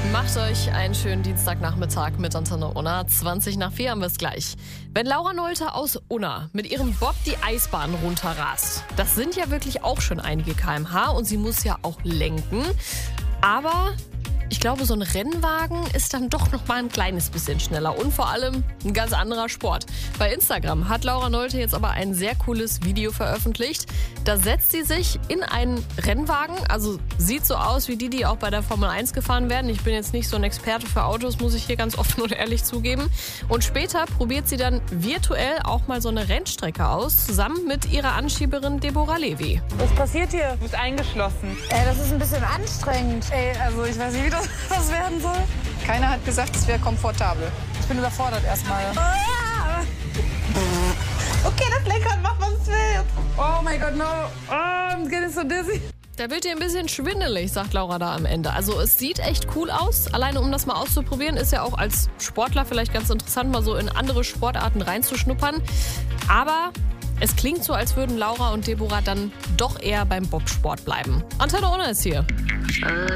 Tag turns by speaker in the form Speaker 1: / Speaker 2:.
Speaker 1: Macht euch einen schönen Dienstagnachmittag mit Antenne Unna. 20:04 haben wir es gleich. Wenn Laura Nolte aus Unna mit ihrem Bob die Eisbahn runterrast, das sind ja wirklich auch schon einige km/h und sie muss ja auch lenken. Aber ich glaube, so ein Rennwagen ist dann doch noch mal ein kleines bisschen schneller und vor allem ein ganz anderer Sport. Bei Instagram hat Laura Nolte jetzt aber ein sehr cooles Video veröffentlicht. Da setzt sie sich in einen Rennwagen, also sieht so aus wie die auch bei der Formel 1 gefahren werden. Ich bin jetzt nicht so ein Experte für Autos, muss ich hier ganz offen und ehrlich zugeben. Und später probiert sie dann virtuell auch mal so eine Rennstrecke aus, zusammen mit ihrer Anschieberin Deborah Levy.
Speaker 2: Was passiert hier?
Speaker 3: Du bist eingeschlossen.
Speaker 2: Das ist ein bisschen anstrengend. Also ich weiß nicht, wie das werden soll.
Speaker 3: Keiner hat gesagt, es wäre komfortabel.
Speaker 2: Ich bin überfordert erstmal.
Speaker 3: Okay, das Lenkrad macht, was es will.
Speaker 2: Oh mein Gott, no. Oh, I'm getting so dizzy.
Speaker 1: Da wird ihr ein bisschen schwindelig, sagt Laura da am Ende. Also es sieht echt cool aus. Alleine um das mal auszuprobieren, ist ja auch als Sportler vielleicht ganz interessant, mal so in andere Sportarten reinzuschnuppern. Aber es klingt so, als würden Laura und Deborah dann doch eher beim Bobsport bleiben. Antenne Unna ist hier.